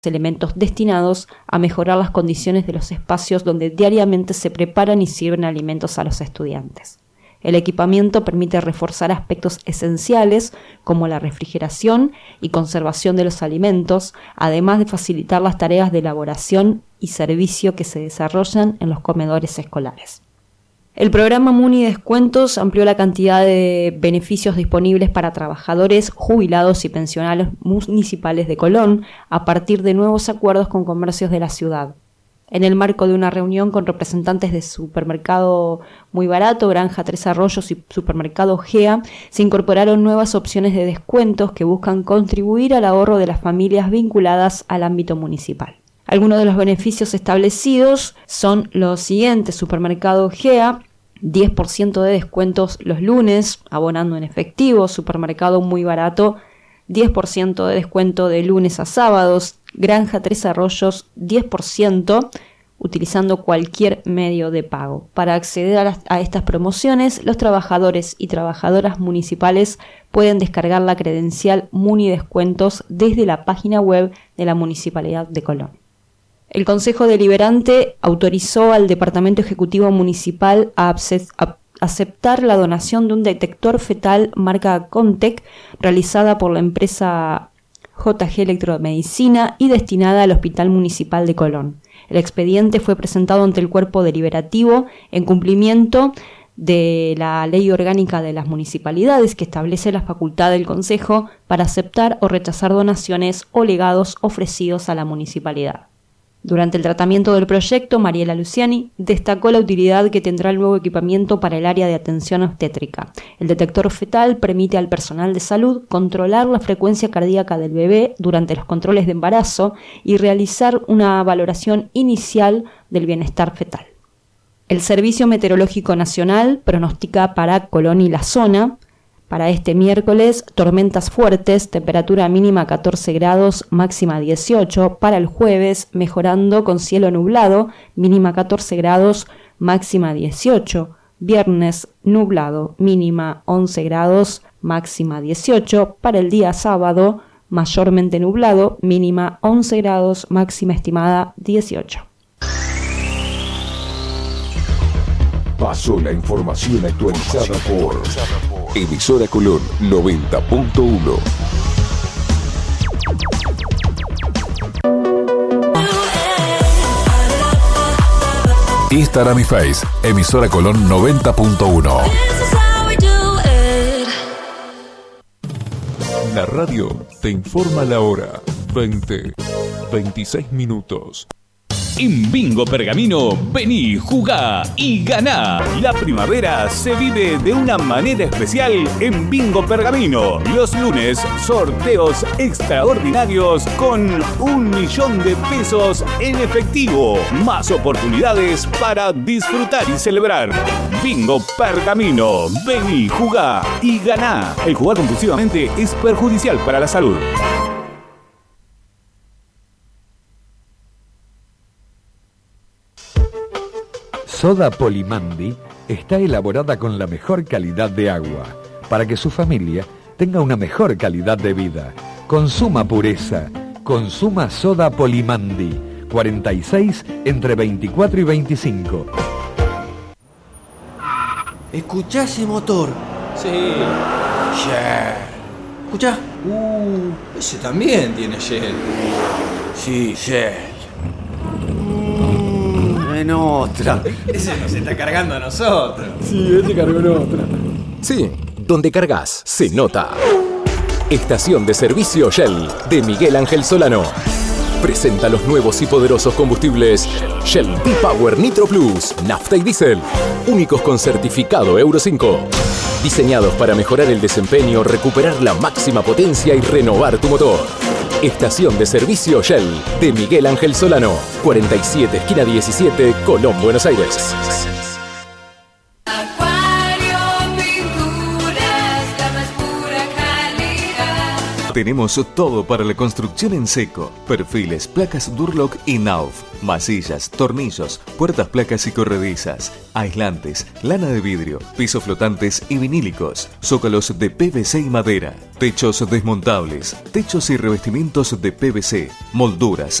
elementos destinados a mejorar las condiciones de los espacios donde diariamente se preparan y sirven alimentos a los estudiantes. El equipamiento permite reforzar aspectos esenciales como la refrigeración y conservación de los alimentos, además de facilitar las tareas de elaboración y servicio que se desarrollan en los comedores escolares. El programa Muni Descuentos amplió la cantidad de beneficios disponibles para trabajadores, jubilados y pensionados municipales de Colón a partir de nuevos acuerdos con comercios de la ciudad. En el marco de una reunión con representantes de Supermercado Muy Barato, Granja Tres Arroyos y Supermercado GEA, se incorporaron nuevas opciones de descuentos que buscan contribuir al ahorro de las familias vinculadas al ámbito municipal. Algunos de los beneficios establecidos son los siguientes: Supermercado GEA, 10% de descuentos los lunes, abonando en efectivo. Supermercado Muy Barato, 10% de descuento de lunes a sábados. Granja Tres Arroyos, 10%, utilizando cualquier medio de pago. Para acceder a estas promociones, los trabajadores y trabajadoras municipales pueden descargar la credencial Muni Descuentos desde la página web de la Municipalidad de Colón. El Consejo Deliberante autorizó al Departamento Ejecutivo Municipal a aceptar la donación de un detector fetal marca Contec realizada por la empresa JG Electromedicina y destinada al Hospital Municipal de Colón. El expediente fue presentado ante el cuerpo deliberativo en cumplimiento de la Ley Orgánica de las Municipalidades, que establece la facultad del Consejo para aceptar o rechazar donaciones o legados ofrecidos a la municipalidad. Durante el tratamiento del proyecto, Mariela Luciani destacó la utilidad que tendrá el nuevo equipamiento para el área de atención obstétrica. El detector fetal permite al personal de salud controlar la frecuencia cardíaca del bebé durante los controles de embarazo y realizar una valoración inicial del bienestar fetal. El Servicio Meteorológico Nacional pronostica para Colón y la zona para este miércoles tormentas fuertes, temperatura mínima 14 grados, máxima 18. Para el jueves, mejorando con cielo nublado, mínima 14 grados, máxima 18. Viernes, nublado, mínima 11 grados, máxima 18. Para el día sábado, mayormente nublado, mínima 11 grados, máxima estimada 18. Pasó la información actualizada por Emisora Colón 90.1. Instagram y Face, Emisora Colón 90.1. La radio te informa la hora. 26 minutos. En Bingo Pergamino, vení, jugá y ganá. La primavera se vive de una manera especial en Bingo Pergamino. Los lunes, sorteos extraordinarios con 1.000.000 de pesos en efectivo. Más oportunidades para disfrutar y celebrar. Bingo Pergamino, vení, jugá y ganá. El jugar compulsivamente es perjudicial para la salud. Soda Polimandi está elaborada con la mejor calidad de agua para que su familia tenga una mejor calidad de vida. Consuma pureza, consuma Soda Polimandi. 46 entre 24 y 25. ¿Escuchá ese motor? Sí. Shell. ¿Escuchá? Ese también tiene Shell. Sí, Shell. En otra. Ese nos está cargando a nosotros. Sí, ese cargó en otra. Sí, donde cargas se nota. Estación de servicio Shell de Miguel Ángel Solano. Presenta los nuevos y poderosos combustibles Shell V-Power Nitro Plus, nafta y diésel, únicos con certificado Euro 5. Diseñados para mejorar el desempeño, recuperar la máxima potencia y renovar tu motor. Estación de servicio Shell de Miguel Ángel Solano, 47, esquina 17, Colón, Buenos Aires. Tenemos todo para la construcción en seco. Perfiles, placas Durlock y Nauf. Masillas, tornillos, puertas, placas y corredizas. Aislantes, lana de vidrio, pisos flotantes y vinílicos. Zócalos de PVC y madera. Techos desmontables. Techos y revestimientos de PVC. Molduras,